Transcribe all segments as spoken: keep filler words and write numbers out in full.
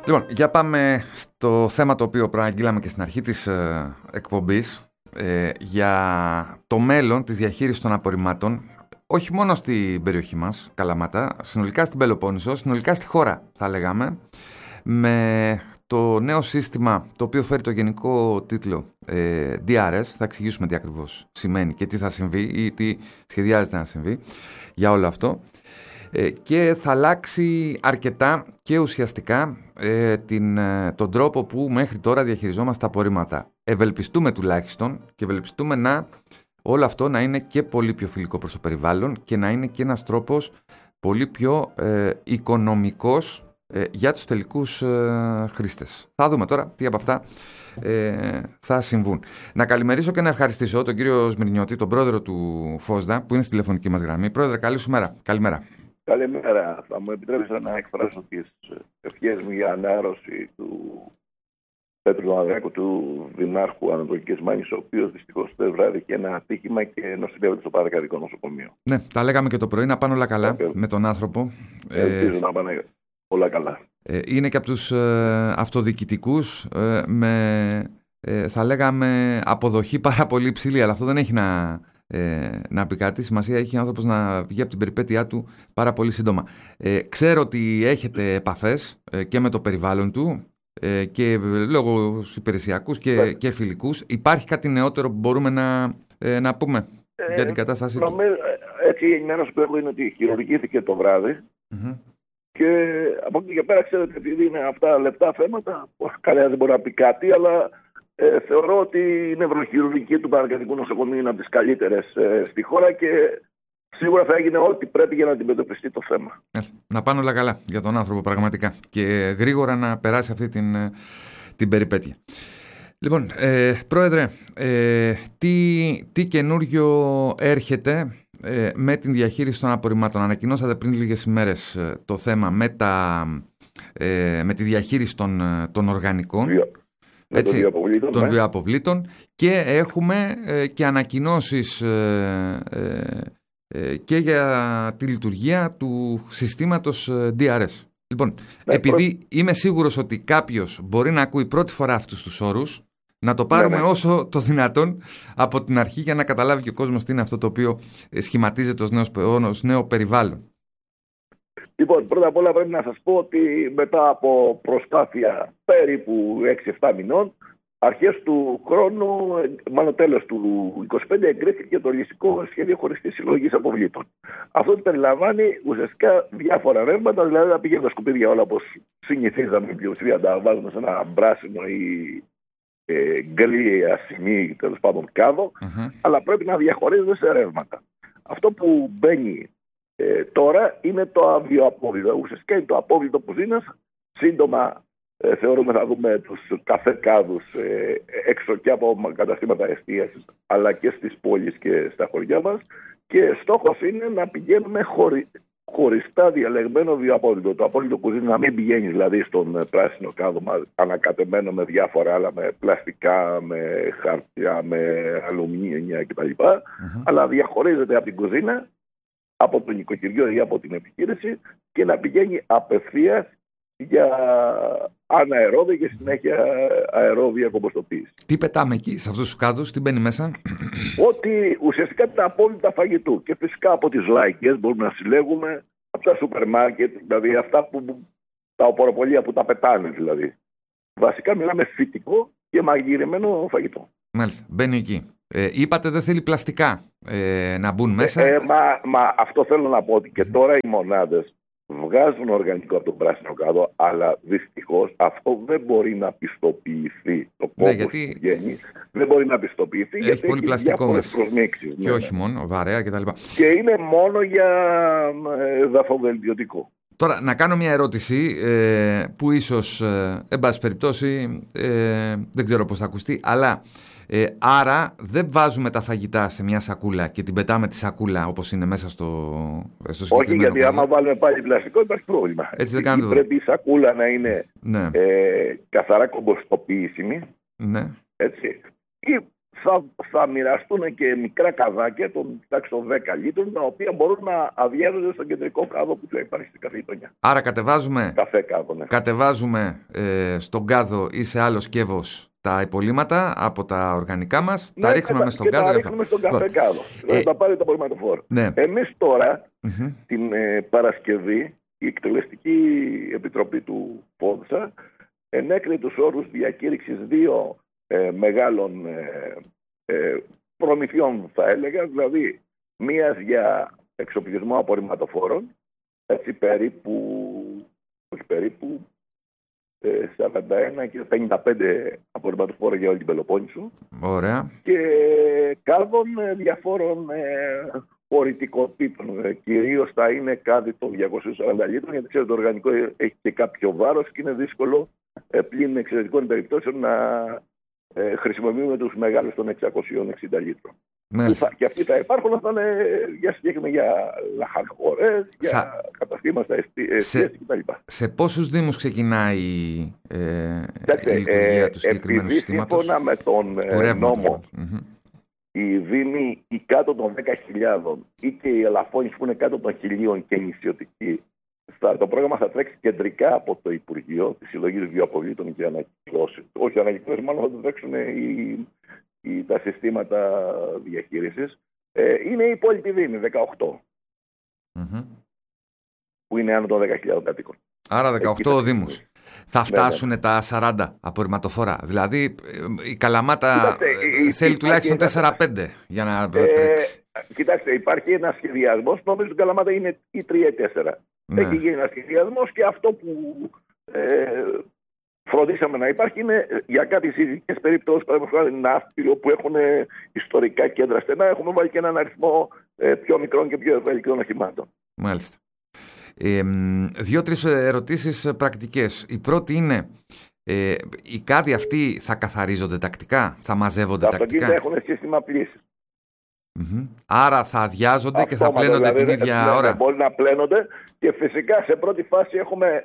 Λοιπόν, για πάμε στο θέμα το οποίο προαγγείλαμε και στην αρχή της ε, εκπομπής ε, για το μέλλον της διαχείρισης των απορριμμάτων, όχι μόνο στην περιοχή μας, Καλαμάτα, συνολικά στην Πελοπόννησο, συνολικά στη χώρα θα λέγαμε, με το νέο σύστημα το οποίο φέρει το γενικό τίτλο ε, ντι αρ ες, θα εξηγήσουμε τι ακριβώς σημαίνει και τι θα συμβεί ή τι σχεδιάζεται να συμβεί για όλο αυτό. Και θα αλλάξει αρκετά και ουσιαστικά ε, την, ε, τον τρόπο που μέχρι τώρα διαχειριζόμαστε τα απορρίμματα. Ευελπιστούμε τουλάχιστον και ευελπιστούμε να όλο αυτό να είναι και πολύ πιο φιλικό προς το περιβάλλον και να είναι και ένας τρόπος πολύ πιο ε, οικονομικός ε, για τους τελικούς ε, χρήστες. Θα δούμε τώρα τι από αυτά ε, θα συμβούν. Να καλημερίσω και να ευχαριστήσω τον κύριο Σμυρνιώτη, τον πρόεδρο του ΦΟΣΔΑ, που είναι στη τηλεφωνική μας γραμμή. Πρόεδρε, καλή σου μέρα. Καλημέρα. Καλημέρα. Θα μου επιτρέψετε να εκφράσω τις ευχές μου για ανάρρωση του Πέτρου Μαδράκου, του Δημάρχου Ανατολικής Μάνης, ο οποίος δυστυχώς το βράδυ και ένα ατύχημα και νοσηλεύεται στο Παρακαδικό Νοσοκομείο. Ναι, τα λέγαμε και το πρωί, να πάνε όλα καλά okay. με τον άνθρωπο. Ελπίζω ε, να πάνε όλα καλά. Ε, είναι και από τους ε, αυτοδιοικητικούς ε, με, ε, θα λέγαμε, αποδοχή πάρα πολύ υψηλή, αλλά αυτό δεν έχει να... Ε, να πει κάτι. Σημασία έχει ο άνθρωπος να βγει από την περιπέτειά του πάρα πολύ σύντομα. Ε, ξέρω ότι έχετε επαφές ε, και με το περιβάλλον του ε, και λόγω υπηρεσιακούς και, και φιλικούς. Υπάρχει κάτι νεότερο που μπορούμε να, ε, να πούμε ε, για την κατάστασή του? Νομίζω, έτσι η ενημέρωση που έχω είναι ότι χειρουργήθηκε το βράδυ mm-hmm. και από εκεί και πέρα ξέρετε, επειδή είναι αυτά λεπτά θέματα, κανένα δεν μπορεί να πει κάτι, αλλά Ε, θεωρώ ότι η νευροχειρουργική του Παρακαδικού Νοσοκομείου είναι από τις καλύτερες ε, στη χώρα και σίγουρα θα έγινε ό,τι πρέπει για να αντιμετωπιστεί το θέμα. Να πάνε όλα καλά για τον άνθρωπο πραγματικά και γρήγορα να περάσει αυτή την, την περιπέτεια. Λοιπόν, ε, Πρόεδρε, ε, τι, τι καινούριο έρχεται ε, με την διαχείριση των απορριμμάτων? Ανακοινώσατε πριν λίγες ημέρες ε, το θέμα με, τα, ε, με τη διαχείριση των, των οργανικών. Έτσι, των βιοαποβλήτων, των βιοαποβλήτων και έχουμε ε, και ανακοινώσεις ε, ε, ε, και για τη λειτουργία του συστήματος ε, ντι αρ ες. Λοιπόν, ναι, επειδή προ... είμαι σίγουρος ότι κάποιος μπορεί να ακούει πρώτη φορά αυτούς τους όρους, να το πάρουμε ναι, ναι. όσο το δυνατόν από την αρχή για να καταλάβει και ο κόσμος τι είναι αυτό το οποίο σχηματίζεται ως, νέος, ως νέο περιβάλλον. Λοιπόν, πρώτα απ' όλα πρέπει να σας πω ότι μετά από προσπάθεια περίπου έξι εφτά μηνών, αρχές του χρόνου, μάλλον τέλος του είκοσι πέντε, εγκρίθηκε το ληστικό σχέδιο χωριστής συλλογής αποβλήτων. Αυτό περιλαμβάνει ουσιαστικά διάφορα ρεύματα, δηλαδή να πηγαίνουν τα σκουπίδια όλα όπως συνηθίζαμε, η πλειοψηφία τα βάζουμε σε ένα πράσινο ή ε, γκρι ασημή, τέλος πάντων κάδο, mm-hmm. αλλά πρέπει να διαχωρίζονται σε ρεύματα. Αυτό που μπαίνει Ε, τώρα είναι το αβιοαπόβλητο. Ουσιαστικά είναι το απόβλητο κουζίνας. Σύντομα ε, θεωρούμε θα δούμε τους καφέ κάδους ε, έξω και από καταστήματα εστίασης, αλλά και στις πόλεις και στα χωριά μας. Και στόχος είναι να πηγαίνουμε χωρι... χωριστά διαλεγμένο βιοαπόβλητο. Το απόβλητο κουζίνα να μην πηγαίνει δηλαδή στον πράσινο κάδο μας ανακατεμένο με διάφορα άλλα, με πλαστικά, με χαρτιά, με αλουμίνια κτλ. Mm-hmm. Αλλά διαχωρίζεται από την κουζίνα, από το νοικοκυριό ή από την επιχείρηση και να πηγαίνει απευθείας για αναερόβια και συνέχεια αερόβια κομποστοποίηση. Τι πετάμε εκεί σε αυτούς τους κάδους, τι μπαίνει μέσα? Ότι ουσιαστικά τα απόλυτα φαγητού και φυσικά από τις λαϊκές μπορούμε να συλλέγουμε από τα σούπερ μάρκετ, δηλαδή αυτά που τα οποροπολία που τα πετάνε δηλαδή. Βασικά μιλάμε φυτικό και μαγειρεμένο φαγητό. Μάλιστα, μπαίνει εκεί. Ε, είπατε δεν θέλει πλαστικά ε, να μπουν μέσα. Ε, ε, μα, μα αυτό θέλω να πω ότι και τώρα οι μονάδες βγάζουν οργανικό από τον πράσινο κάδο, αλλά δυστυχώς αυτό δεν μπορεί να πιστοποιηθεί. Το κόμπος ναι, γιατί... που βγαίνει δεν μπορεί να πιστοποιηθεί έχει γιατί πολύ έχει πλαστικό μέσα. Προσμίξεις. Και ναι, όχι μόνο, βαρέα κτλ. Και είναι μόνο για εδαφοβελτιωτικό. Τώρα, να κάνω μια ερώτηση ε, που ίσως, ε, εν πάση περιπτώσει, ε, δεν ξέρω πώς θα ακουστεί, αλλά ε, άρα δεν βάζουμε τα φαγητά σε μια σακούλα και την πετάμε τη σακούλα όπως είναι μέσα στο, στο συγκεκριμένο. Όχι, γιατί άμα βάλουμε πάλι πλαστικό υπάρχει πρόβλημα. Έτσι δεν κάνουμε. Πρέπει η σακούλα να είναι ναι. ε, καθαρά κομποστοποιήσιμη. Ναι. Έτσι. Ή θα, θα μοιραστούν και μικρά καδάκια των τουλάχιστον δέκα λίτρων, τα οποία μπορούν να αδειάζονται στον κεντρικό κάδο που θα υπάρχει στην κάθε γειτονιά. Άρα κατεβάζουμε, Καφέ κάδο, ναι. κατεβάζουμε ε, στον κάδο ή σε άλλο σκεύος τα υπολείμματα από τα οργανικά μας, ναι, τα ρίχνουμε μέσα στον κάδο. Τα ρίχνουμε στον καφέ κάδο. Ε, θα τα πάρει το απορριμματοφόρο. Ναι. Εμείς τώρα, mm-hmm. την ε, Παρασκευή, η Εκτελεστική Επιτροπή του ΠΟΔΣΑ ενέκρινε τους όρους διακήρυξης δύο ε, μεγάλων ε, ε, προμηθειών, θα έλεγα, δηλαδή μίας για εξοπλισμό απορριμματοφόρων, έτσι περίπου, όχι περίπου, ε, σαράντα ένα και πενήντα πέντε απορριμματοφόρα για όλη την Πελοπόννησο. Ωραία. Και κάδων διαφόρων ε, χωρητικότητων. Ε, κυρίως θα είναι κάδι των διακόσιων σαράντα λίτρων, γιατί ξέρετε το οργανικό έχει και κάποιο βάρος και είναι δύσκολο ε, πλην εξαιρετικών περιπτώσεων να ε, χρησιμοποιούμε τους μεγάλους των εξακόσιων εξήντα λίτρων. Θα, και αυτοί θα υπάρχουν, θα είναι για συγκεκριμένα για λαχανοχώρες, για Σα... καταστήματα εστίαση κτλ. Σε πόσους δήμους ξεκινάει ε, η λειτουργία ε, του συγκεκριμένου συστήματος? Σύμφωνα με τον ε, νόμο, mm-hmm. οι δήμοι οι κάτω των δέκα χιλιάδων ή και οι ελαφώνες που είναι κάτω των χιλίων και νησιωτικοί, το πρόγραμμα θα τρέξει κεντρικά από το Υπουργείο της Συλλογής Βιοαποβλήτων και Ανακυκλώσεων. Όχι ανακυκλώσεις, μάλλον θα το τρέξουν οι, οι, τα συστήματα διαχείρισης. Ε, είναι οι υπόλοιποι δήμοι, δεκαοκτώ, mm-hmm. που είναι άνω των δέκα χιλιάδων κατοίκων. Άρα δεκαοκτώ Εκεί, δήμους. Θα φτάσουν ναι, ναι. τα σαράντα απορριμματοφόρα. Δηλαδή η Καλαμάτα κοιτάξτε, θέλει τουλάχιστον τέσσερα πέντε για να τρέξει. Ε, κοιτάξτε, υπάρχει ένα σχεδιασμός. Νομίζω ότι η Καλαμάτα είναι η τρία τέσσερα. Ναι. Έχει γίνει ένα σχεδιασμός και αυτό που ε, φροντίσαμε να υπάρχει είναι για κάτι ειδικές περιπτώσεις, παραδείγματος χάρη ναύπηλο που έχουν ιστορικά κέντρα στενά. Έχουμε βάλει και έναν αριθμό ε, πιο μικρών και πιο ευέλικτων οχημάτων. Μάλιστα. Ε, Δύο-τρεις ερωτήσεις πρακτικές. Η πρώτη είναι, ε, οι κάδοι αυτοί θα καθαρίζονται τακτικά, θα μαζεύονται τα τακτικά? Τα αυτοκίνητα έχουν σύστημα πλήσης. Mm-hmm. Άρα θα αδειάζονται και θα πλένονται δηλαδή, την ίδια δηλαδή, ώρα. Μπορεί να πλένονται και φυσικά σε πρώτη φάση έχουμε,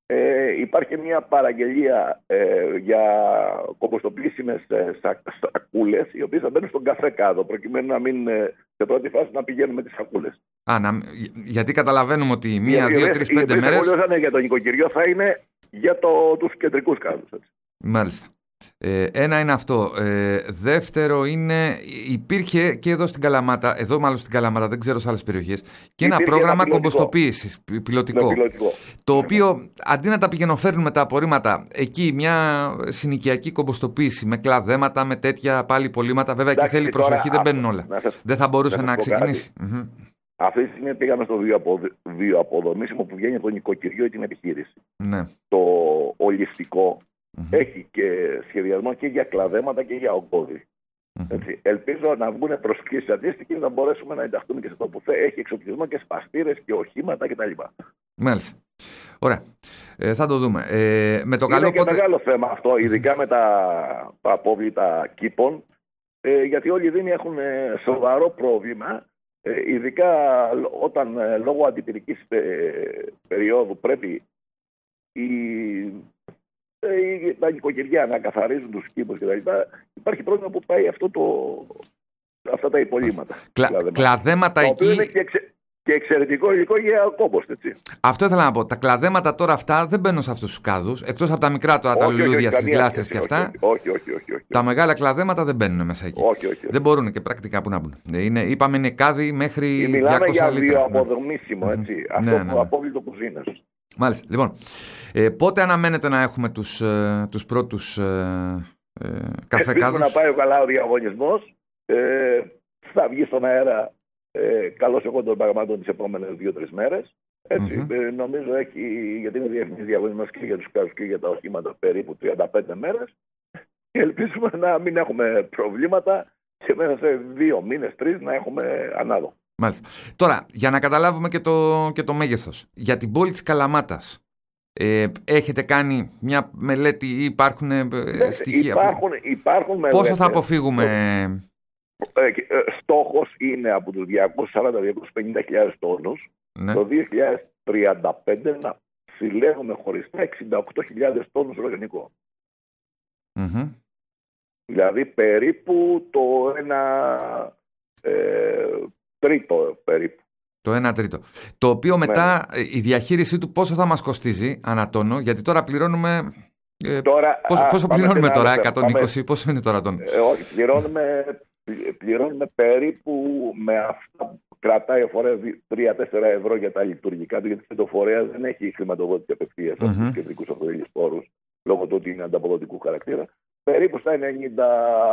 ε, υπάρχει μια παραγγελία ε, για κομποστοποιήσιμες ε, σα, σακούλες, οι οποίες θα μπαίνουν στον καφέ κάδο, προκειμένου να μην ε, σε πρώτη φάση να πηγαίνουν με τις σακούλες. Α, να, γιατί καταλαβαίνουμε ότι μία, δύο, τρεις, πέντε μέρες. Οι οποίες για το νοικοκυριό θα είναι για το, τους κεντρικούς κάδους. Έτσι. Μάλιστα. Ε, ένα είναι αυτό. Ε, δεύτερο είναι, υπήρχε και εδώ στην Καλαμάτα, εδώ μάλλον στην Καλαμάτα, δεν ξέρω σε άλλες περιοχές, και ένα πρόγραμμα κομποστοποίησης, πιλωτικό, πιλωτικό, το οποίο αντί να τα πηγαινοφέρνουν τα απορρίμματα, εκεί μια συνοικιακή κομποστοποίηση με κλαδέματα, με τέτοια πάλι υπολείμματα, βέβαια και θέλει προσοχή, δεν μπαίνουν όλα. Σας, δεν θα μπορούσε να, να ξεκινήσει. Mm-hmm. Αυτή τη στιγμή πήγαμε στο βιοαποδομήσιμο που βγαίνει από το νοικοκυριό ή την επιχείρηση. Ναι. Το ολιστικό. Mm-hmm. Έχει και σχεδιασμό και για κλαδέματα και για ογκώδη. Mm-hmm. Ελπίζω να βγουν προσκλήσεις αντίστοιχες να μπορέσουμε να ενταχθούμε και σε αυτό που θέλει. Έχει εξοπλισμό και σπαστήρες και οχήματα κτλ. Μάλιστα. Ωραία. Ε, θα το δούμε. Ε, με το Είναι καλό και πότε... μεγάλο θέμα αυτό, ειδικά με τα, τα απόβλητα κήπων, ε, γιατί όλοι οι δήμοι έχουν ε, σοβαρό πρόβλημα, ε, ειδικά όταν ε, λόγω αντιπυρικής ε, περίοδου πρέπει η τα νοικοκυριά να καθαρίζουν τους κήπους κτλ. Υπάρχει πρόβλημα που πάει αυτό το, αυτά τα υπολείμματα. Κλα, κλαδέματα, κλαδέματα εκεί. Είναι και, εξε, και εξαιρετικό υλικό για κόμποστ, έτσι. Αυτό ήθελα να πω. Τα κλαδέματα τώρα αυτά δεν μπαίνουν σε αυτούς τους κάδους. Εκτός από τα μικρά τώρα, όχι, τα λουλούδια στις γλάστρες και αυτά. Όχι, όχι, όχι, όχι. Τα μεγάλα κλαδέματα δεν μπαίνουν μέσα εκεί. Όχι, όχι, όχι. Δεν μπορούν και πρακτικά που να μπουν. Είναι, είπαμε είναι κάδι μέχρι μιλάμε διακόσια λίτρα. Μιλάμε για βιοαποδομήσιμο, έτσι. Mm-hmm. Αυτό ναι, ναι, ναι. το απόβλητο κουζίνας. Μάλιστα. Λοιπόν, ε, πότε αναμένετε να έχουμε τους, ε, τους πρώτους ε, ε, καφεκάδους? Ελπίζουμε να πάει καλά ο διαγωνισμός. Ε, θα βγει στον αέρα ε, καλώς εγώ των πραγμάτων τις επόμενες δύο-τρεις μέρες. Έτσι, mm-hmm. ε, νομίζω έχει, γιατί είναι διεθνής διαγωνισμός και για τους κάδους και για τα οχήματα, περίπου τριάντα πέντε μέρες. Και ελπίζουμε να μην έχουμε προβλήματα και μέσα σε δύο μήνες, τρεις να έχουμε ανάδο. Μάλιστα. Τώρα, για να καταλάβουμε και το, και το μέγεθος. Για την πόλη της Καλαμάτας, ε, έχετε κάνει μια μελέτη ή υπάρχουν ε, στοιχεία? Υπάρχουν, υπάρχουν μελέτες. Πόσο θα αποφύγουμε? Ε, ε, στόχος είναι από τους διακόσιες σαράντα με διακόσιες πενήντα χιλιάδες τόνους, ναι, το δύο χιλιάδες τριάντα πέντε να συλλέγουμε χωριστά εξήντα οκτώ χιλιάδες τόνους οργανικό. Mm-hmm. Δηλαδή περίπου το ένα ε, τρίτο περίπου. Το ένα τρίτο. Το οποίο μετά ναι. η διαχείρισή του πόσο θα μας κοστίζει ανατόνο, γιατί τώρα πληρώνουμε... Ε, τώρα, πόσο, α, πόσο πληρώνουμε τώρα, εκατόν είκοσι, πάμε, πόσο είναι τώρα τον... Ε, όχι, πληρώνουμε, πληρώνουμε περίπου με αυτά που κρατάει ο φορέας τρία με τέσσερα ευρώ για τα λειτουργικά του, γιατί το φορέας δεν έχει χρηματοδότηση απευθείας mm-hmm. από τους κεντρικούς αυτοδελείς πόρους, λόγω του ότι είναι ανταποδοτικού χαρακτήρα. Περίπου στα ενενήντα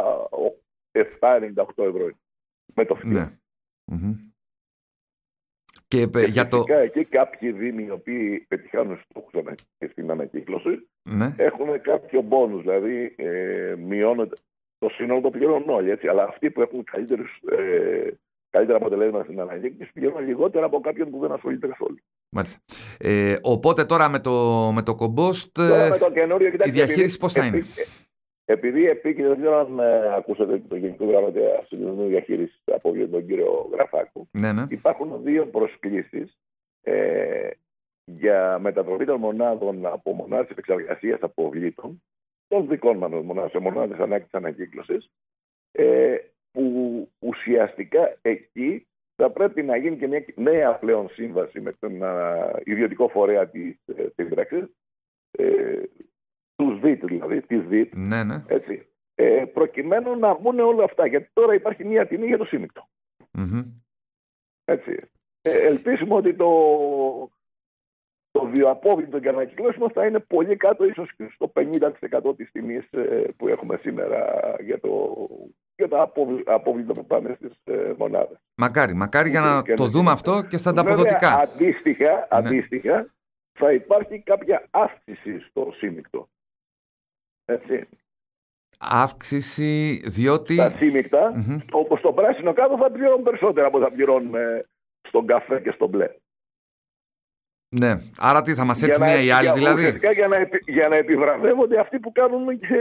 επτά ενενήντα οκτώ ευρώ με το ΦΠΑ. Ναι. Mm-hmm. Και, και για φυσικά το... εκεί κάποιοι δήμοι οι οποίοι πετυχάνουν στόχους στην ανακύκλωση ναι. έχουν κάποιο μπόνους, δηλαδή ε, μειώνονται το σύνολο το πληρώνουν όλοι, έτσι, αλλά αυτοί που έχουν καλύτερους, ε, καλύτερα αποτελέσματα στην ανακύκλωση πληρώνουν λιγότερα από κάποιον που δεν ασχολείται καθόλου. Μάλιστα. Ε, οπότε τώρα με το, με το κομπόστ τώρα με το καινούριο, η διαχείριση πώς θα είναι? Επειδή επίκειται, δεν ξέρω αν ε, ακούσατε το Γενικό Γραμματέα Συνδυασμού Διαχείρισης Αποβλήτων, τον κύριο Γραφάκου. Ναι, ναι. Υπάρχουν δύο προσκλήσεις ε, για μετατροπή των μονάδων από μονάδες επεξεργασίας αποβλήτων, των δικών μας μονάδων, σε μονάδες ανάκτησης ανακύκλωσης, ε, που ουσιαστικά εκεί θα πρέπει να γίνει και μια νέα πλέον σύμβαση με τον uh, ιδιωτικό φορέα της σύμπραξης, ε, τους ΔΙΤ δηλαδή, της ΔΙΤ, ναι, ναι. Έτσι, ε, προκειμένου να βγουν όλα αυτά. Γιατί τώρα υπάρχει μια τιμή για το σύμμικτο. Mm-hmm. Έτσι. Ε, ελπίζουμε ότι το, το βιοαπόβλητο και ανακυκλώσιμο θα είναι πολύ κάτω, ίσως στο πενήντα τοις εκατό της τιμής ε, που έχουμε σήμερα για, το, για τα απόβλητα που πάνε στις ε, μονάδες. Μακάρι, μακάρι για να το δούμε αυτό και στα ανταποδοτικά. Αντίστοιχα, ναι. αντίστοιχα θα υπάρχει κάποια αύξηση στο σύμμικτο. Έτσι. Αύξηση διότι... Τα σύμμικτα, mm-hmm. όπως το πράσινο κάτω θα πληρώνουν περισσότερα από θα πληρώνουμε στον καφέ και στο μπλε. Ναι, άρα τι θα μας έρθει μία ή άλλη δηλαδή. Για να, επι, για να επιβραβεύονται αυτοί που κάνουν και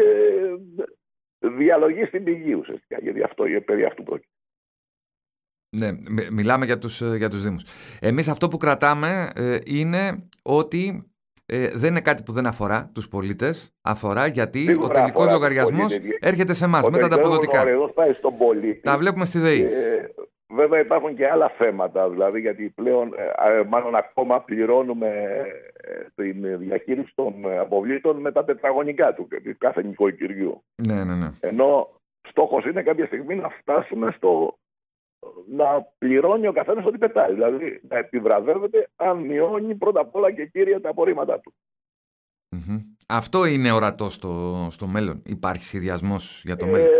διαλογή στην πηγή ουσιαστικά, γιατί αυτό, περί αυτού πρόκειται. Ναι, μιλάμε για τους, για τους Δήμους. Εμείς αυτό που κρατάμε ε, είναι ότι ε, δεν είναι κάτι που δεν αφορά τους πολίτες. Αφορά γιατί Σίγουρα ο τελικός λογαριασμός έρχεται σε εμάς με τα ανταποδοτικά. Τα βλέπουμε στη ΔΕΗ. Ε, βέβαια υπάρχουν και άλλα θέματα, δηλαδή γιατί πλέον ε, μάλλον ακόμα πληρώνουμε ε, την διαχείριση των αποβλήτων με τα τετραγωνικά του κάθε νοικοκυριού. Ναι, ναι, ναι. Ενώ στόχος είναι κάποια στιγμή να φτάσουμε στο να πληρώνει ο καθένας ό,τι πετάει. Δηλαδή να επιβραβεύεται αν μειώνει πρώτα απ' όλα και κύρια τα απορρίμματά του. Mm-hmm. Αυτό είναι ορατό στο, στο μέλλον. Υπάρχει σχεδιασμός για το ε, μέλλον.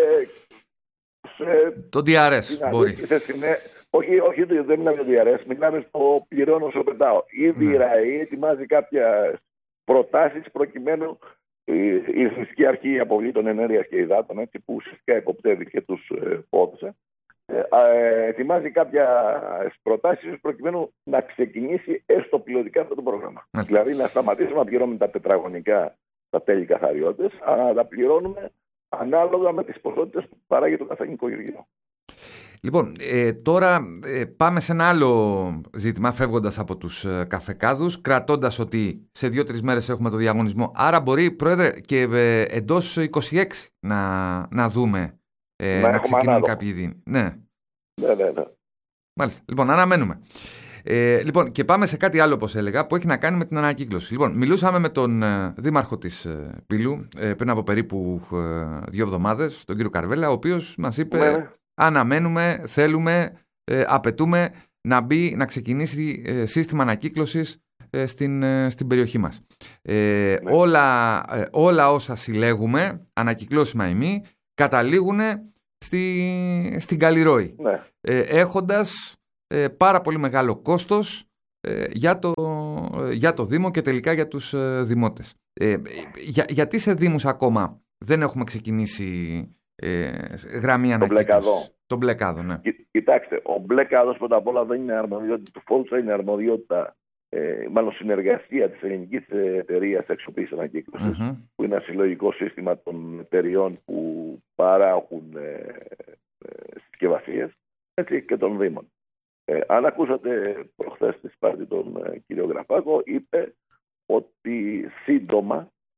Σε, το ντι αρ ες μπορεί. Σε, σε, όχι, όχι, δεν μιλάμε για ντι αρ ες, μιλάμε στο πληρώνω όσο πετάω. Ήδη η ΡΑΗ ετοιμάζει κάποια προτάσεις προκειμένου η, η Εθνική Αρχή Αποβλήτων Ενέργειας και Υδάτων, έτσι, που ουσιαστικά υποπτεύει και τους ε, πόδησε, ε, ε, ετοιμάζει κάποια προτάσεις προκειμένου να ξεκινήσει έστω πιλωτικά αυτό το πρόγραμμα. Mm. Δηλαδή να σταματήσουμε να πληρώνουμε τα τετραγωνικά, τα τέλη καθαριότητες, αλλά να τα πληρώνουμε ανάλογα με τις ποσότητες που παράγει το κάθε νοικοκυριό. Λοιπόν, ε, τώρα ε, πάμε σε ένα άλλο ζήτημα, φεύγοντας από τους ε, καφεκάδους, κρατώντας ότι σε δύο-τρεις μέρες έχουμε το διαγωνισμό. Άρα μπορεί, Πρόεδρε, και ε, εντός είκοσι έξι να, να δούμε ε, να, να ξεκινούν κάποιοι δίνοι. Ναι. Ναι, ναι, ναι. Μάλιστα. Λοιπόν, αναμένουμε. Ε, λοιπόν, και πάμε σε κάτι άλλο, όπως έλεγα, που έχει να κάνει με την ανακύκλωση. Λοιπόν, μιλούσαμε με τον ε, δήμαρχο της ε, Πύλου ε, πριν από περίπου ε, δύο εβδομάδες, τον κύριο Καρβέλα, ο οποίος μας είπε ναι. αναμένουμε, θέλουμε, ε, απαιτούμε να μπει, να ξεκινήσει ε, σύστημα ανακύκλωσης ε, στην, ε, στην περιοχή μας. Ε, ναι. όλα, ε, όλα όσα συλλέγουμε, ανακυκλώσιμα εμεί, καταλήγουν στη, στην Καλλιρόη, ναι. ε, έχοντας Ε, πάρα πολύ μεγάλο κόστος ε, για, το, ε, για το Δήμο και τελικά για τους ε, δημότες. Ε, για, γιατί σε Δήμους ακόμα δεν έχουμε ξεκινήσει ε, γραμμή ανακύκλωσης? Το μπλε κάδο, ναι. Κι, κοιτάξτε, ο μπλε κάδος πρώτα απ' όλα δεν είναι αρμοδιότητα του Φόλτσα, είναι αρμοδιότητα, ε, μάλλον συνεργασία της ελληνικής εταιρείας εξοπλίσης ανακύκλωσης, mm-hmm. που είναι ένα συλλογικό σύστημα των εταιριών που παράγουν ε, ε, συσκευασίες, έτσι, και των Δήμων. Ε, αν ακούσατε προχθές της Σπάρτη τον ε, κύριο Γραφάκο, είπε ότι σύντομα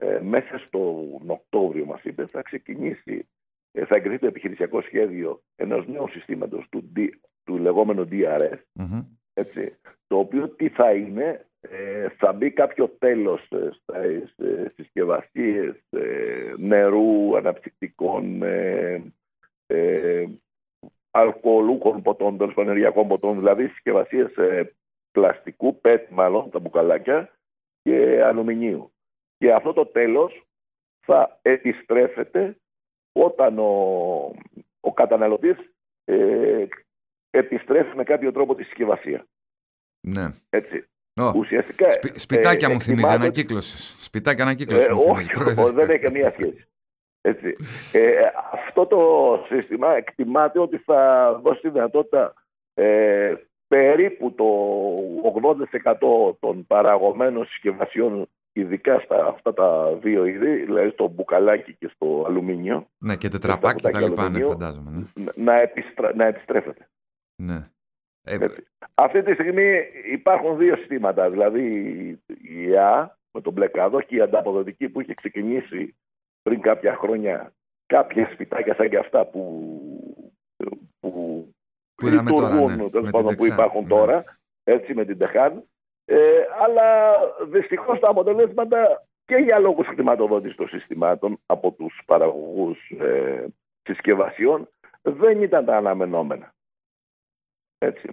ε, μέσα στον Οκτώβριο, μας είπε, θα ξεκινήσει, ε, θα εγκριθεί το επιχειρησιακό σχέδιο ενός νέου συστήματος του, του λεγόμενου ντι αρ ες, mm-hmm. έτσι, το οποίο τι θα είναι, ε, θα μπει κάποιο τέλος ε, στις ε, συσκευασίες ε, νερού, αναψυκτικών, ε, ε, αλκοολούχων ποτών, τέλος ενεργειακών ποτών, δηλαδή συσκευασίες ε, πλαστικού, πετ μάλλον, τα μπουκαλάκια, και αλουμινίου. Και αυτό το τέλος θα επιστρέφεται όταν ο, ο καταναλωτής ε, επιστρέφει με κάποιο τρόπο τη συσκευασία. Ναι. Έτσι. Oh. Ουσιαστικά, Σπι, σπιτάκια ε, μου θυμίζει, εκτιμάται... ανακύκλωσης. Σπιτάκια ανακύκλωσης. Ε, όχι, όχι, δεν έχει καμία σχέση. Έτσι. Ε, αυτό το σύστημα εκτιμάται ότι θα δώσει τη δυνατότητα ε, περίπου το ογδόντα τοις εκατό των παραγωμένων συσκευασιών, ειδικά στα αυτά τα δύο είδη, δηλαδή στο μπουκαλάκι και στο αλουμίνιο. Ναι, και τετραπάκι και τα λοιπά, ναι, φαντάζομαι. Ναι. Να, επιστρα... να επιστρέφεται. Ναι. Ε... Αυτή τη στιγμή υπάρχουν δύο συστήματα, δηλαδή η ΕΑ με τον μπλε κάδο και η ανταποδοτική που είχε ξεκινήσει πριν κάποια χρόνια, κάποια σπιτάκια σαν και αυτά που, που, που λειτουργούν, τώρα, ναι, πάντων, που υπάρχουν ναι. τώρα, έτσι, με την Τεχάν. Ε, αλλά δυστυχώς τα αποτελέσματα και για λόγους χρηματοδότησης των συστημάτων από τους παραγωγούς ε, συσκευασιών δεν ήταν τα αναμενόμενα. Έτσι.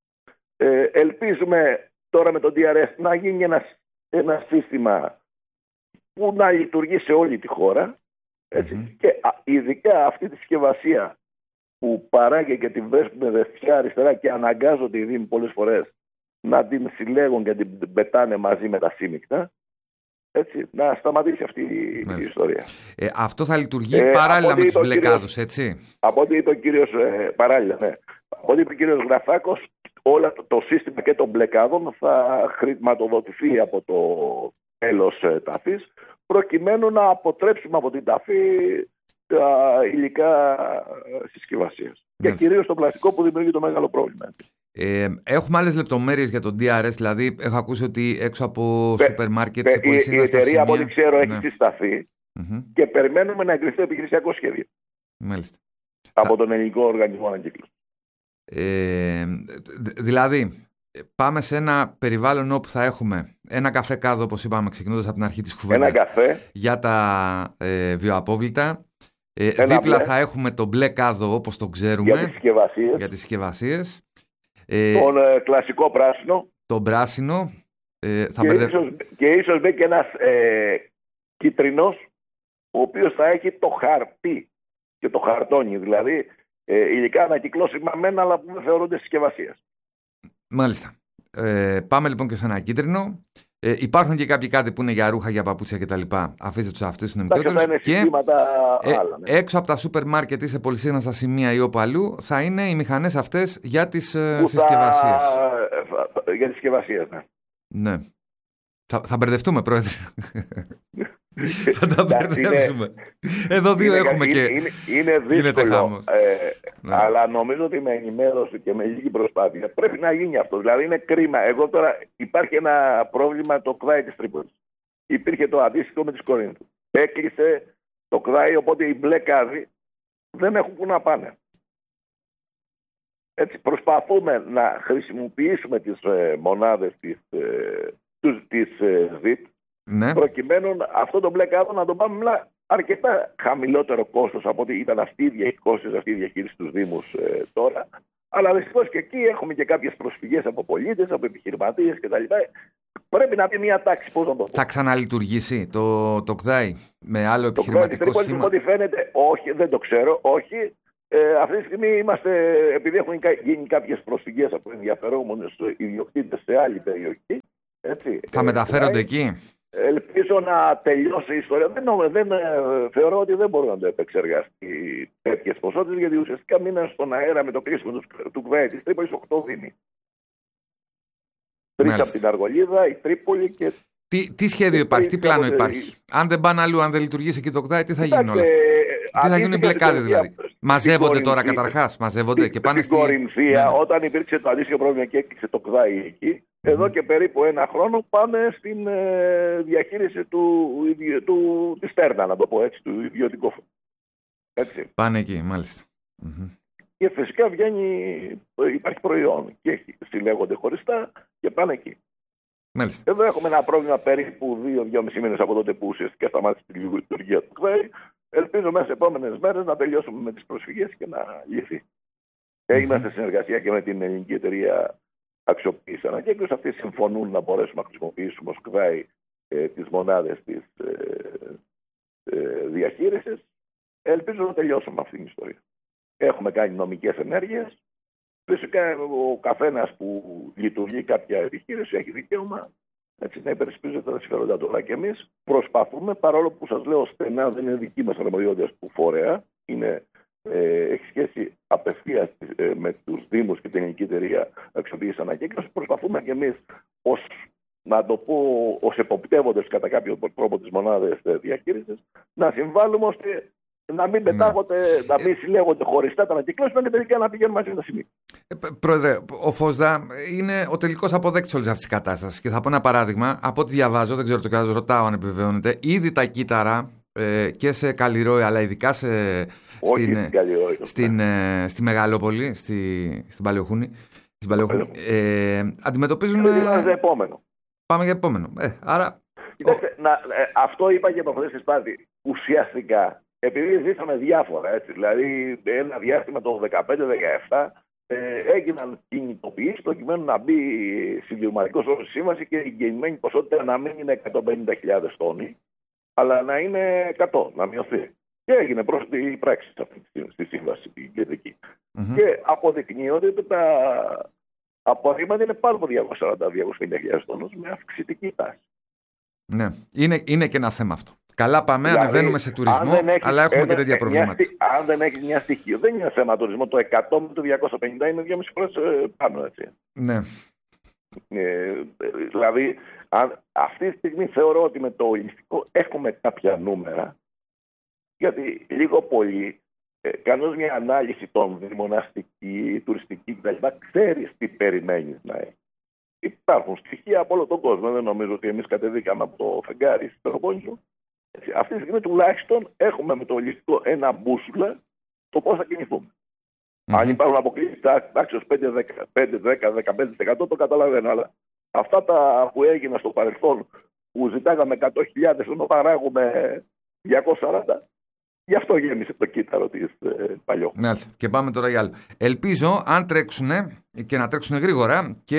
Ε, ελπίζουμε τώρα με το ντι αρ ες να γίνει ένα, ένα σύστημα που να λειτουργεί σε όλη τη χώρα, έτσι, mm-hmm. και α, ειδικά αυτή τη συσκευασία που παράγει και την βρίσκουν δεξιά-αριστερά και αναγκάζονται οι Δήμοι πολλές φορές να την συλλέγουν και την πετάνε μαζί με τα σύμμικτα, έτσι, να σταματήσει αυτή η Μάλιστα. ιστορία. Ε, αυτό θα λειτουργεί ε, παράλληλα με τους μπλεκάδους, έτσι. Από ό,τι είπε ο κύριος, ε, παράλληλα, ναι. Από ό,τι είπε ο κύριος Γραφάκος, όλο το, το σύστημα και των μπλεκάδων θα χρηματοδοτηθεί από το τέλος ε, ταφής, προκειμένου να αποτρέψουμε από την ταφή τα υλικά συσκευασίας. Και κυρίως το πλαστικό που δημιουργεί το μεγάλο πρόβλημα. Ε, έχουμε άλλες λεπτομέρειες για το ντι αρ ες, δηλαδή έχω ακούσει ότι έξω από σούπερ μάρκετ, σε πολυσύνδεστα η εταιρεία, σημεία, από ό,τι ξέρω, έχει ναι. συσταθεί mm-hmm. και περιμένουμε να εγκριθεί το επιχειρησιακό σχέδιο. Μάλιστα. Από Θα... τον Ελληνικό Οργανισμό Ανακύκλωσης. Ε, δηλαδή, πάμε σε ένα περιβάλλον όπου θα έχουμε ένα καφέ κάδο, όπως είπαμε, ξεκινώντας από την αρχή της κουβέντας, ένα καφέ για τα ε, βιοαπόβλητα. Ε, δίπλα μπλε. Θα έχουμε το μπλε κάδο όπως το ξέρουμε για τις συσκευασίες, για τις συσκευασίες. Ε, τον ε, κλασικό πράσινο, τον πράσινο ε, θα και, μπερδε... ίσως, και ίσως μπει και ένας ε, κίτρινος, ο οποίος θα έχει το χαρτί και το χαρτόνι, δηλαδή ε, υλικά ανακυκλώσιμα μένα, αλλά που δεν θεωρούνται συσκευασίες. Μάλιστα. Ε, πάμε λοιπόν και σε ένα κίτρινο. Ε, υπάρχουν και κάποιοι κάτι που είναι για ρούχα, για παπούτσια κτλ. Αφήστε τους αυτούς, είναι μικρότερους. Και ε, άλλα, ναι. έξω από τα σούπερ μάρκετ ή σε πολυσύγναστα σημεία ή όπου αλλού θα είναι οι μηχανές αυτές για τις ε, συσκευασίες. Θα... Για τις συσκευασίες, ναι. Ναι. Θα, θα μπερδευτούμε, πρόεδρε. Θα τα μπερδέψουμε. Εδώ δύο είναι, έχουμε είναι, και είναι, είναι δύσκολο, ε, ναι. αλλά νομίζω ότι με ενημέρωση και με λίγη προσπάθεια πρέπει να γίνει αυτό. Δηλαδή είναι κρίμα. Εγώ τώρα υπάρχει ένα πρόβλημα, το ΚΔΑΙ της Τρίπολης. Υπήρχε το αντίστοιχο με τη Κορίνθου. Έκλεισε το ΚΔΑΙ, οπότε οι μπλε κάδοι δεν έχουν που να πάνε. Έτσι, προσπαθούμε να χρησιμοποιήσουμε τις ε, μονάδες της, ε, της ε, ΔΙΤ, ναι. προκειμένου αυτό το μπλε κάδο να το πάμε με αρκετά χαμηλότερο κόστος από ότι ήταν αυτή η διαχείριση, αυτή η διαχείριση τους Δήμους ε, τώρα. Αλλά δυστυχώς και εκεί έχουμε και κάποιες προσφυγές από πολίτες, από επιχειρηματίες κτλ. Πρέπει να πει μια τάξη. Πώς να το πω. Θα ξαναλειτουργήσει το, το ΚΔΑΙ με άλλο επιχειρηματικό το σχήμα? Ό,τι φαίνεται, όχι, δεν το ξέρω, όχι. Ε, αυτή τη στιγμή είμαστε, επειδή έχουν γίνει κάποιες προσφυγές από ενδιαφερόμενους ιδιοκτήτες σε άλλη περιοχή. Έτσι, θα ε, μεταφέρονται ε, εκεί. Ελπίζω να τελειώσει η ιστορία. Δεν, δεν, θεωρώ ότι δεν μπορεί να το επεξεργαστεί τέτοιες ποσότητες, γιατί ουσιαστικά μείναν στον αέρα με το κλείσιμο του, του ΚΒΕ της Τρίπολης οκτώ δήμοι. Τρεις από την Αργολίδα, η Τρίπολη και... Τι, τι σχέδιο υπάρχει, τι πλάνο υπάρχει? Αν δεν πάνε αλλού, αν δεν λειτουργήσει εκεί το ΚΔΑΙ, τι θα γίνει όλα αυτά? Τι θα γίνουν οι μπλεκάδοι δηλαδή? Μαζεύονται τώρα καταρχάς, μαζεύονται και πάνε στην Κορινθία, ναι. Όταν υπήρξε το αντίστοιχο πρόβλημα και έκλεισε το ΚΔΑΗ εκεί, mm-hmm. εδώ και περίπου ένα χρόνο πάνε στην ε, διαχείριση του, του, της Στέρνα, να το πω έτσι, του ιδιωτικού. Έτσι. Πάνε εκεί, μάλιστα. Mm-hmm. Και φυσικά βγαίνει, υπάρχει προϊόν και συλλέγονται χωριστά και πάνε εκεί. Μάλιστα. Εδώ έχουμε ένα πρόβλημα περίπου δύο με δυόμισι μήνες από τότε που ουσιαστικά σταμάτησε τη λειτουργία του ΚΔΑΗ. Ελπίζω μέσα σε επόμενες μέρες να τελειώσουμε με τις προσφυγές και να λυθεί. Mm-hmm. Είμαστε σε συνεργασία και με την ελληνική εταιρεία αξιοποίηση ανακύκλωσης. Αυτοί συμφωνούν να μπορέσουμε να χρησιμοποιήσουμε ως ΚΔΑΗ ε, τις μονάδες της ε, ε, διαχείρισης. Ελπίζω να τελειώσουμε αυτή την ιστορία. Έχουμε κάνει νομικές ενέργειες. Φυσικά ο καθένας που λειτουργεί κάποια επιχείρηση έχει δικαίωμα έτσι, να υπερασπίζεται τα συμφέροντα του. Αλλά και εμείς προσπαθούμε, παρόλο που σας λέω στενά δεν είναι δική μας αρμοδιότητα του φορέα, είναι, ε, έχει σχέση απευθείας ε, με τους Δήμους και την ελληνική εταιρεία αξιοποίησης ανακύκλωσης, προσπαθούμε και εμείς ως, να το πω, ως εποπτεύοντες κατά κάποιο τρόπο τις μονάδες διαχείρισης, να συμβάλλουμε ώστε να μην πετάγονται, ναι. να μην συλλέγονται χωριστά τα ανακυκλώσιμα και τελικά να πηγαίνουν μαζί με τα σημεία. Ε, πρόεδρε, ο Φώσδα είναι ο τελικός αποδέκτης όλης αυτής της κατάστασης. Και θα πω ένα παράδειγμα. Από ό,τι διαβάζω, δεν ξέρω το κάτω, ρωτάω αν επιβεβαιώνεται. Ήδη τα κύτταρα ε, και σε Καλλιρόη, αλλά ειδικά σε, Όχι στην, στην, Καλλιρόη, στην, ε, στη Μεγαλόπολη, στη, στην Παλαιοχούνη, στην Παλαιοχούνη ε, αντιμετωπίζουν. Ε, για επόμενο. Πάμε για επόμενο. Ε, άρα... Κοιτάξτε, να, ε, αυτό είπα και από χθες στη Σπάρτη. Ουσιαστικά. Επειδή ζήσαμε διάφορα, έτσι, δηλαδή ένα διάστημα το δεκαπέντε δεκαεπτά ε, έγιναν κινητοποιήσεις προκειμένου να μπει συντηρηματικός όρος στη σύμβαση και η γεννημένη ποσότητα να μην είναι εκατόν πενήντα χιλιάδες τόνοι, αλλά να είναι εκατό, να μειωθεί. Και έγινε προς τη πράξη στη σύμβαση την κεντρική. Mm-hmm. Και αποδεικνύονται ότι τα απορρίμματα είναι πάνω από διακόσιες σαράντα με διακόσιες πενήντα χιλιάδες τόνους με αυξητική τάση. Ναι, είναι, είναι και ένα θέμα αυτό. Καλά πάμε, δηλαδή, ανεβαίνουμε σε τουρισμό, αλλά έχουμε ένα, και τέτοια προβλήματα. Μια, αν δεν έχει μια στοιχείο, δεν είναι θέμα τουρισμό. Το εκατό με το διακόσια πενήντα είναι δυόμισι φορές πάνω, έτσι. Ναι. Ε, δηλαδή, αν, αυτή τη στιγμή θεωρώ ότι με το ολιστικό έχουμε κάποια νούμερα, γιατί λίγο πολύ, ε, κάνοντας μια ανάλυση των δημοναστική, τουριστική κτλ., ξέρεις τι περιμένεις να έχει. Υπάρχουν στοιχεία από όλο τον κόσμο. Δεν νομίζω ότι εμείς κατεβήκαμε από το φεγγάρι στην Πελοπόννησο. Αυτή τη στιγμή τουλάχιστον έχουμε με το ολιστικό ένα μπούσουλα το πώς θα κινηθούμε. Mm-hmm. Αν υπάρχουν αποκλήσεις τάξης πέντε, δέκα, δεκαπέντε τοις εκατό το καταλαβαίνω. Αλλά αυτά τα που έγιναν στο παρελθόν που ζητάγαμε εκατό χιλιάδες ενώ παράγουμε διακόσια σαράντα, γι' αυτό γέμισε το κύτταρο της ε, παλιό. Ναι, και πάμε τώρα για άλλο. Ελπίζω αν τρέξουν και να τρέξουν γρήγορα και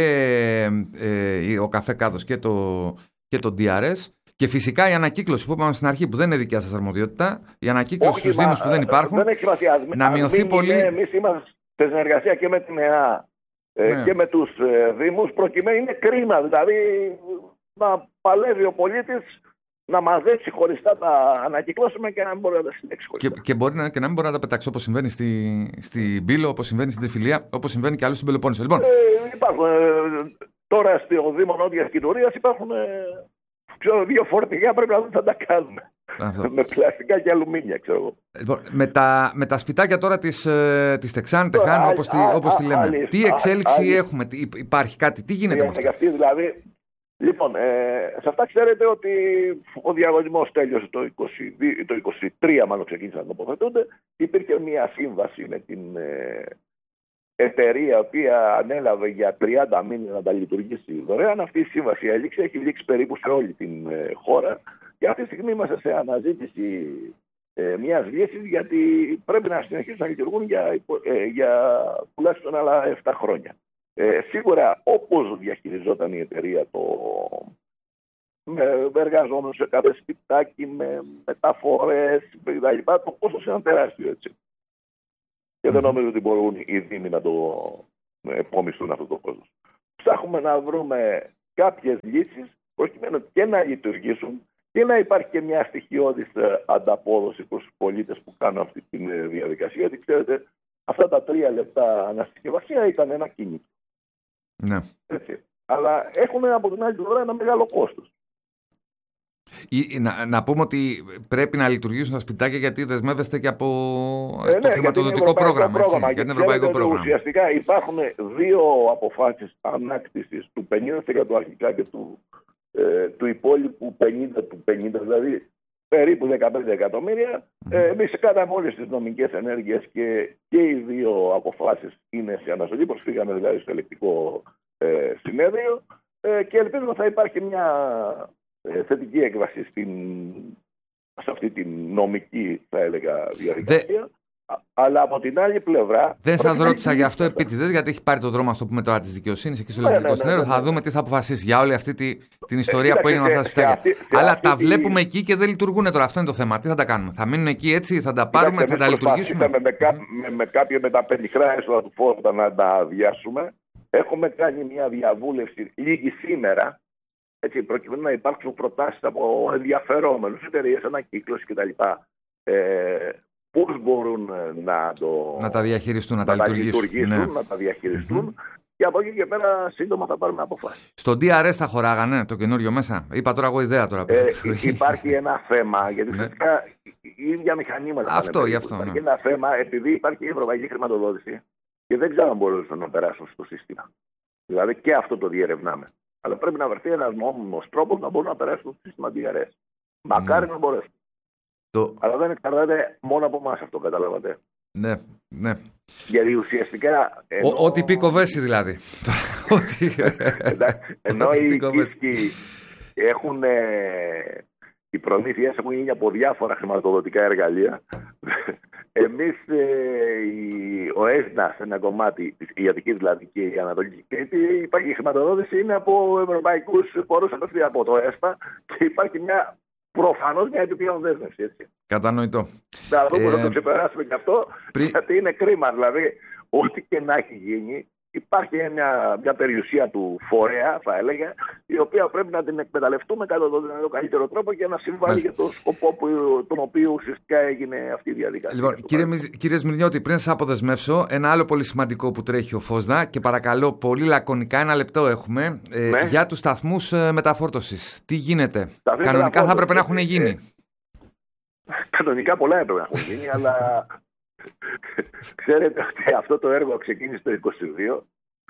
ε, ο καφέ κάδος και το, και το ντι αρ ες. Και φυσικά η ανακύκλωση που είπαμε στην αρχή, που δεν είναι δικιά σας αρμοδιότητα, η ανακύκλωση στους Δήμους που δεν υπάρχουν, δεν έχει σημασία. να μειωθεί μην πολύ. Εμείς είμαστε σε συνεργασία και με την ΕΑ ναι. και με τους ε, Δήμους, προκειμένου είναι κρίμα. Δηλαδή να παλεύει ο πολίτης να μαζέψει χωριστά τα ανακυκλώσιμα και να μην μπορεί να τα συλλέξει χωριστά. Και, και, μπορεί να, και να μην μπορεί να τα πετάξει όπως συμβαίνει στη, στη Πύλο, όπως συμβαίνει στην Τριφυλία, όπως συμβαίνει και αλλού στην Πελοπόννησο. Λοιπόν. Ε, υπάρχουν, ε, τώρα στο Δήμο Νότιας Κοινωνίας υπάρχουν. Ε, Ξέρω, δύο φορτηγά πρέπει να δούμε θα τα κάνουμε. Αυτό. Με πλαστικά και αλουμίνια, ξέρω εγώ. Λοιπόν, με, τα, με τα σπιτάκια τώρα της, ε, της Τεξάν, Τεχάν, όπως, τη, όπως τη λέμε. Άλλη, τι εξέλιξη άλλη, έχουμε, τι, υπάρχει κάτι, τι γίνεται με αυτό. Αυτή, δηλαδή, λοιπόν, ε, σε αυτά ξέρετε ότι ο διαγωνισμός τέλειωσε το, είκοσι δύο, το είκοσι τρία, μάλλον ξεκίνησαν να τοποθετούνται. Υπήρχε μια σύμβαση με την ε, εταιρεία, η οποία ανέλαβε για τριάντα μήνες να τα λειτουργήσει δωρεάν. Αυτή η σύμβαση έληξε, έχει λήξει περίπου σε όλη την ε, χώρα και αυτή τη στιγμή είμαστε σε αναζήτηση ε, μιας λύσης, γιατί πρέπει να συνεχίσουν να λειτουργούν για, ε, για τουλάχιστον άλλα επτά χρόνια. Ε, σίγουρα όπως διαχειριζόταν η εταιρεία το με εργαζόμενους σε κάθε σπιτάκι, με μεταφορές κτλ., το κόστος είναι τεράστιο, έτσι. Και δεν νομίζω ότι μπορούν οι Δήμοι να το επομιστούν αυτό το κόστος. Ψάχνουμε να βρούμε κάποιες λύσεις προκειμένου και να λειτουργήσουν και να υπάρχει και μια στοιχειώδης ανταπόδοση προς τους πολίτες που κάνουν αυτή τη διαδικασία. Γιατί ξέρετε, αυτά τα τρία λεπτά ανασυσκευασία ήταν ένα κίνητο. Ναι. Έτσι. Αλλά έχουν από την άλλη πλευρά ένα μεγάλο κόστος. Ή, να, να πούμε ότι πρέπει να λειτουργήσουν τα σπιτάκια γιατί δεσμεύεστε και από ε, το ναι, χρηματοδοτικό πρόγραμμα. πρόγραμμα Έτσι, για την ευρωπαϊκό πρόγραμμα. Ουσιαστικά υπάρχουν δύο αποφάσεις ανάκτησης του πενήντα τοις εκατό αρχικά και του, ε, του υπόλοιπου πενήντα του πενήντα, δηλαδή περίπου δεκαπέντε εκατομμύρια. Mm-hmm. Ε, εμείς κάναμε όλες τις νομικές ενέργειες και, και οι δύο αποφάσεις είναι σε αναστολή. Προσφύγαμε δηλαδή στο ελεκτικό ε, συνέδριο ε, και ελπίζουμε θα υπάρχει μια ε, θετική έκβαση στην, σε αυτή την νομική, θα έλεγα, διαδικασία. Δε... Αλλά από την άλλη πλευρά. Δεν σας ρώτησα γι' αυτό επίτηδες, γιατί έχει πάρει το δρόμο, α το πούμε τώρα, της δικαιοσύνης εκεί στο ναι, Ελεκτικό ναι, Συνέδριο. ναι, ναι, ναι. Θα δούμε τι θα αποφασίσει για όλη αυτή τη, την ιστορία ε, που έγινε με αυτά τα σπιτάκια. Αλλά αυτή τα τη... βλέπουμε εκεί και δεν λειτουργούν τώρα. Αυτό είναι το θέμα. Τι θα τα κάνουμε? Θα μείνουν εκεί έτσι, θα τα πάρουμε, Κοίταξε, θα τα λειτουργήσουμε. Με, κά... mm. με, με κάποια με τα πενιχρά έσοδα του Φώστα να τα αδειάσουμε. Έχουμε κάνει μια διαβούλευση λίγη σήμερα. Έτσι, προκειμένου να υπάρξουν προτάσεις από ενδιαφερόμενους, εταιρείες, ανακύκλωση κτλ. Ε, πώς μπορούν να, το, να τα διαχειριστούν, να, να τα λειτουργήσουν, λειτουργήσουν, ναι. να τα διαχειριστούν mm-hmm. και από εκεί και πέρα σύντομα θα πάρουμε αποφάσεις. Στο ντι αρ ες θα χωράγανε το καινούριο μέσα? Είπα τώρα εγώ ιδέα τώρα. Ε, υπάρχει ένα θέμα, γιατί ουσιαστικά η ίδια μηχανήματα. Αυτό, γι' αυτό. Υπάρχει ναι. ένα θέμα, επειδή υπάρχει η ευρωπαϊκή χρηματοδότηση και δεν ξέρω αν μπορούν να περάσουν στο σύστημα. Δηλαδή και αυτό το διερευνάμε. Αλλά πρέπει να βρεθεί ένας νόμιμος τρόπος να μπορούν να περάσουν στο σύστημα ντι αρ ες. Μακάρι mm. να μπορέσουν. Το... Αλλά δεν εξαρτάται μόνο από εμάς αυτό, καταλάβατε. Ναι, ναι. Γιατί ουσιαστικά. Ενώ... Ό,τι πει κοβέσει δηλαδή. Ενώ οι Κίσκοι έχουν. Ε, οι προμήθειες έχουν γίνει από διάφορα χρηματοδοτικά εργαλεία. Εμείς, ε, η, ο ΕΣΝΑ, ένα κομμάτι, η Αττική δηλαδή και η Ανατολική Κρήτη, υπάρχει η χρηματοδότηση είναι από ευρωπαϊκούς πόρους, από το ΕΣΠΑ και υπάρχει μια. Προφανώς μια επιπλέον δέσμευση, έτσι. Κατανοητό. Να δούμε να το ξεπεράσουμε και αυτό, Πρι... γιατί είναι κρίμα. Δηλαδή, ό,τι και να έχει γίνει, υπάρχει μια, μια περιουσία του φορέα, θα έλεγα, η οποία πρέπει να την εκμεταλλευτούμε κατά τον καλύτερο τρόπο και να συμβάλλει για τον σκοπό που, τον οποίο ουσιαστικά έγινε αυτή η διαδικασία. Λοιπόν, κύριε, κύριε Σμυρνιώτη, πριν σας αποδεσμεύσω, ένα άλλο πολύ σημαντικό που τρέχει ο Φώσδα και παρακαλώ πολύ λακωνικά, ένα λεπτό έχουμε, ε, ναι. για τους σταθμούς ε, μεταφόρτωσης. Τι γίνεται? Κανονικά θα έπρεπε να έχουν γίνει. Ε, κανονικά πολλά έπρεπε να έχουν γίνει, αλλά... Ξέρετε ότι αυτό το έργο ξεκίνησε το είκοσι δύο.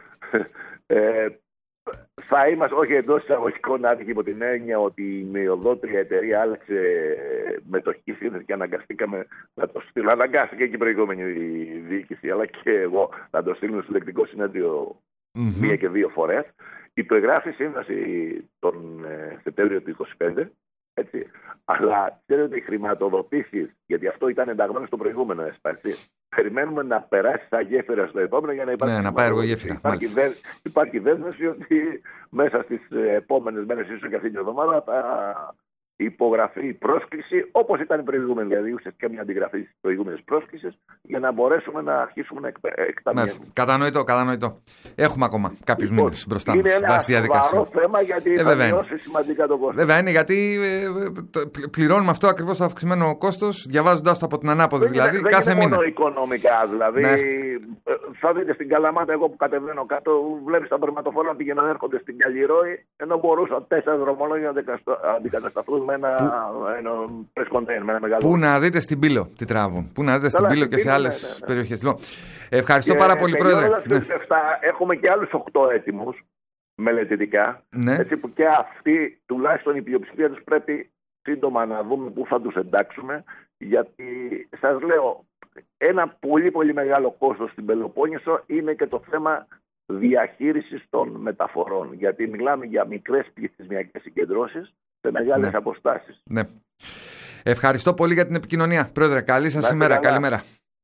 Ε, θα είμαστε όχι εντός εισαγωγικών άτυχοι υπό την έννοια ότι η μειοδότρια εταιρεία άλλαξε μετοχή σύνθεση και αναγκαστήκαμε να το στείλουμε. Αναγκάστηκε και η προηγούμενη διοίκηση, αλλά και εγώ να το στείλουμε στο Ελεκτικό Συνέδριο mm-hmm. μία και δύο φορές. Υπεγράφει σύμβαση τον ε, Σεπτέμβριο του είκοσι πέντε. Έτσι. Αλλά ξέρετε ότι οι χρηματοδοτήσεις, γιατί αυτό ήταν ενταγμένο στο προηγούμενο ΕΣΠΑ, περιμένουμε να περάσει τα γέφυρα στο επόμενο για να υπάρχει. Ναι, να πάει εργογέφυρα. Υπάρχει, δε, υπάρχει δέσμευση ότι μέσα στις επόμενες μέρες, ίσως και αυτή την εβδομάδα, θα υπογραφεί η πρόσκληση όπως ήταν η προηγούμενη. Δηλαδή, ουσιαστικά μια αντιγραφή της προηγούμενης πρόσκλησης για να μπορέσουμε να αρχίσουμε να εκταμιεύουμε. Κατανοητό, κατανοητό. Έχουμε ακόμα κάποιους λοιπόν, μήνες μπροστά μας. Είναι ένα σοβαρό θέμα γιατί ε, θα μειώσει σημαντικά το κόστος. Βέβαια είναι γιατί ε, πληρώνουμε αυτό ακριβώς το αυξημένο κόστος, διαβάζοντας το από την ανάποδη δεν δηλαδή είναι, κάθε δεν μήνα. Είναι μόνο οικονομικά δηλαδή. Ναι. Θα δείτε στην Καλαμάτα, εγώ που κατεβαίνω κάτω, βλέπεις τα περματοφόρα να πηγαίνουν έρχονται στην Καλλιρόη, ενώ μπορούσαν τέσσερα δρομολόγια να αντικατασταθούν με ένα, ένα press container, με ένα μεγάλο. Πού να δείτε στην Πύλο τι τράβουν. Πού να δείτε στην Πύλο και σε άλλες ναι, ναι, ναι. περιοχές. Λοιπόν, ευχαριστώ και πάρα πολύ, Πρόεδρε. Ναι. Έχουμε και άλλους οκτώ έτοιμους μελετητικά. Ναι. Έτσι που και αυτοί, τουλάχιστον η πλειοψηφία τους, πρέπει σύντομα να δούμε πού θα τους εντάξουμε. Γιατί σας λέω, ένα πολύ πολύ μεγάλο κόστος στην Πελοπόννησο είναι και το θέμα διαχείρισης των μεταφορών. Γιατί μιλάμε για μικρές πληθυσμιακές συγκεντρώσεις σε μεγάλες ναι. αποστάσεις. Ναι. Ευχαριστώ πολύ για την επικοινωνία, Πρόεδρε. Καλή σας ημέρα. Καλημέρα.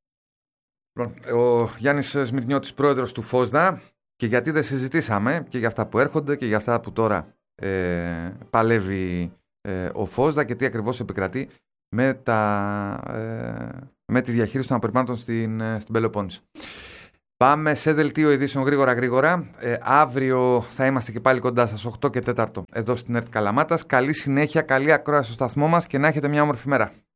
Ο Γιάννης Σμυρνιώτης, πρόεδρος του Φώσδα, και γιατί δεν συζητήσαμε και για αυτά που έρχονται και για αυτά που τώρα ε, παλεύει ε, ο Φώσδα και τι ακριβώς επικρατεί με, τα, ε, με τη διαχείριση των απορριμμάτων στην, ε, στην Πελοπόννησο. Πάμε σε δελτίο ειδήσεων γρήγορα γρήγορα. Ε, αύριο θα είμαστε και πάλι κοντά σας οκτώ και τέσσερα εδώ στην ΕΡΤ Καλαμάτας. Καλή συνέχεια, καλή ακρόαση στο σταθμό μας και να έχετε μια όμορφη μέρα.